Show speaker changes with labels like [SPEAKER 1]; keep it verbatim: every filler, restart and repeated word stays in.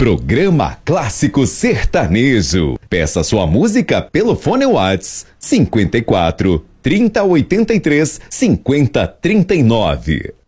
[SPEAKER 1] Programa Clássico Sertanejo. Peça sua música pelo fone Whats cinquenta e quatro, trinta, oitenta e três, cinquenta, trinta e nove.